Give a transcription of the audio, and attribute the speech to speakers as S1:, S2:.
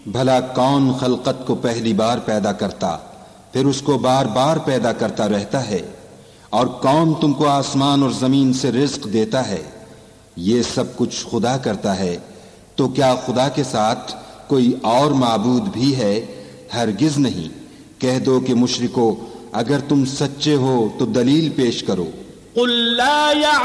S1: भला कौन खलकत को पहली बार पैदा करता फिर उसको बार बार पैदा करता रहता है, और कौन तुमको आसमान और जमीन से रिज्क देता है। ये सब कुछ खुदा करता है, तो क्या खुदा के साथ कोई और माबूद भी है? हरगिज नहीं। कह दो कि मुशरिको, अगर तुम सच्चे हो तो दलील पेश करो।